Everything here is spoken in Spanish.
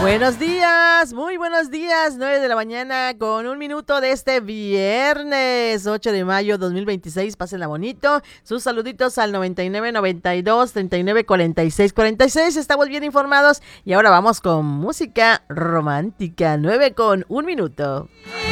Buenos días, muy buenos días, 9 de la mañana con un minuto de este viernes 8 de mayo 2026, pásenla bonito, sus saluditos al 99 92 39 46 46, estamos bien informados y ahora vamos con música romántica, 9 con un minuto.